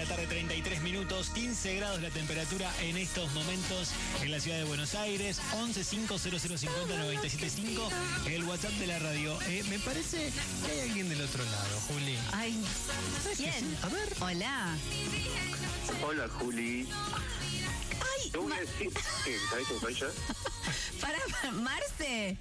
la tarde, 33 minutos, 15 grados la temperatura en estos momentos en la ciudad de Buenos Aires. 115050-975, el WhatsApp de la radio. Me parece que hay alguien del otro lado, Juli. Ay, ¿quién? A ver. Hola. Hola, Juli. Ay, Te voy a decir... ¿Qué? ¿Sabes quién soy yo? para Marce.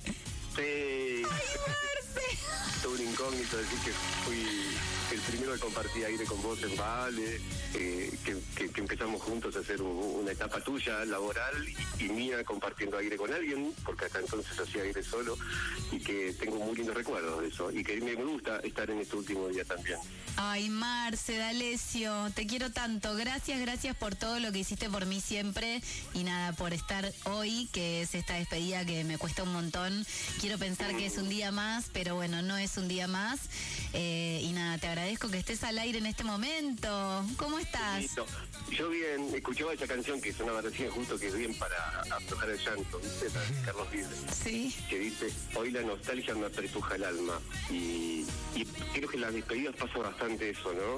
Sí. Ay, Marce. Todo un incógnito decir que fui el primero que compartí aire con vos en Vale, que empezamos juntos a hacer una etapa tuya laboral y mía compartiendo aire con alguien, porque hasta entonces hacía aire solo, y que tengo muy lindos recuerdos de eso, y que me gusta estar en este último día también. Ay, Marce, D'Alessio, te quiero tanto. Gracias por todo lo que hiciste por mí siempre. Y nada, por estar hoy, que es esta despedida que me cuesta un montón. Quiero pensar que es un día más, pero bueno, no es un día más. Y nada, te agradezco que estés al aire en este momento. ¿Cómo estás? Listo. Yo bien, escuchaba esa canción que sonaba recién justo, que es bien para aflojar el llanto, ¿viste? Carlos Vives. Sí. Que dice, hoy la nostalgia me apretuja el alma. Y creo que en las despedidas pasa bastante eso, ¿no?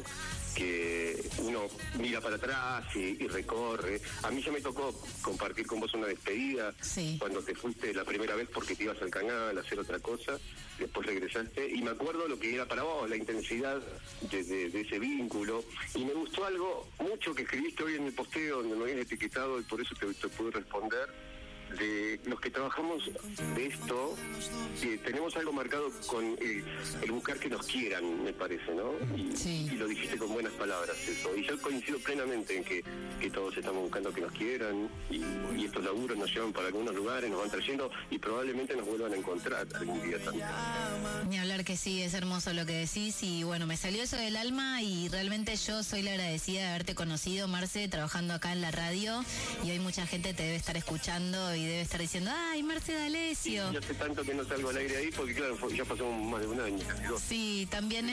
Que uno mira para atrás y recorre. A mí ya me tocó compartir con vos una despedida, sí, cuando te fuiste la primera vez porque te ibas al canal a hacer otra cosa, después regresaste, y me acuerdo lo que era para vos, la intensidad de ese vínculo, y me gustó algo mucho que escribiste hoy en el posteo donde me habías etiquetado, y por eso te pude responder, de los que trabajamos de esto, que tenemos algo marcado con el buscar que nos quieran, me parece, ¿no? Sí. Y lo dijiste con buenas palabras eso, y yo coincido plenamente en que todos estamos buscando que nos quieran, y estos laburos nos llevan para algunos lugares, nos van trayendo, y probablemente nos vuelvan a encontrar algún día también. Ni hablar que sí, es hermoso lo que decís, y bueno, me salió eso del alma, y realmente yo soy la agradecida de haberte conocido, Marce, trabajando acá en la radio, y hoy mucha gente te debe estar escuchando y debe estar diciendo, ay, Marce D'Alessio. Yo hace tanto que no salgo al aire ahí, porque claro, ya pasó más de un año. Sí, también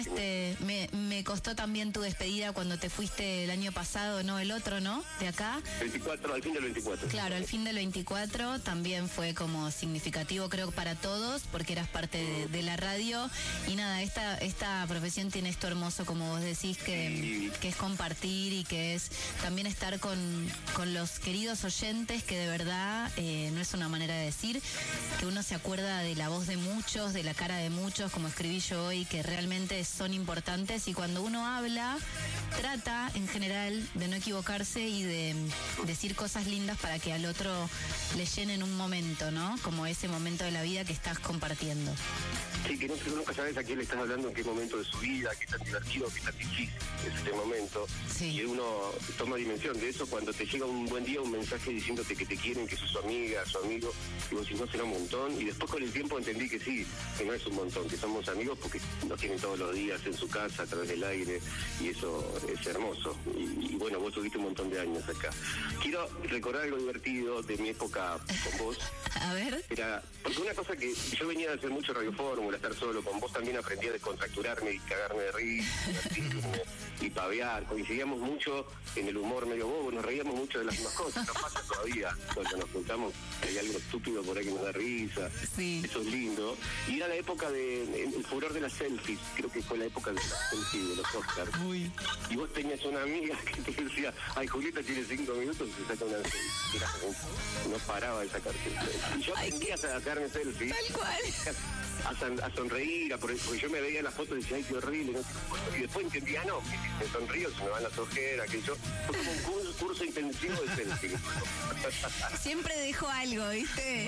me costó también tu despedida cuando te fuiste el año pasado, no el otro, ¿no? De acá. 24, al fin del 24. Claro, al fin del 24 también fue como significativo, creo, para todos, porque eras parte de la radio. Y nada, esta profesión tiene esto hermoso, como vos decís, que es compartir, y que es también estar con los queridos oyentes, que de verdad no es una manera de decir, que uno se acuerda de la voz de muchos, de la cara de muchos, como escribí yo hoy, que realmente son importantes, y cuando uno habla, trata en general de no equivocarse y de decir cosas lindas para que al otro le llenen un momento, ¿no? Como ese momento de la vida que estás compartiendo. Sí, que nunca sabes a quién le estás hablando, en qué momento de su vida, qué tan divertido, qué tan difícil es este momento. Sí. Y uno toma dimensión de eso cuando te llega un buen día un mensaje diciéndote que te quieren, que sos su amiga, su amigo, y vos decís, no será un montón. Y después con el tiempo entendí que sí, que no es un montón, que somos amigos porque nos tienen todos los días en su casa, a través del aire, y eso es hermoso. Y bueno, vos tuviste un montón de años acá. Quiero recordar algo divertido de mi época con vos. A ver. Era, porque una cosa que yo venía a hacer mucho Radio Fórmula, estar solo, con vos también aprendí a descontracturarme y cagarme de risa, divertirme y pavear, coincidíamos mucho en el humor medio bobo, nos reíamos mucho de las mismas cosas, no pasa todavía, cuando nos juntamos hay algo estúpido por ahí que nos da risa, Sí. eso es lindo, y era la época el furor de las selfies, creo que fue la época de las selfies, de los Oscars. Uy. Y vos tenías una amiga que te decía, ay, Julieta tiene 5 minutos y se saca una selfie. No paraba de sacarse selfie. Y yo aprendí a sacarme selfie. Tal cual. A sonreír, porque yo me veía en las fotos y decía, ay, qué horrible. No sé qué. Y después entendía, no, me sonrío, se me van las ojeras, que yo... Fue como un curso intensivo de selfie. Siempre dejo algo, ¿viste?